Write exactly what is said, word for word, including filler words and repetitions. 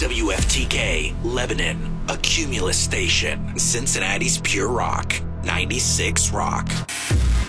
W F T K, Lebanon, a Cumulus station, Cincinnati's Pure Rock, ninety-six Rock.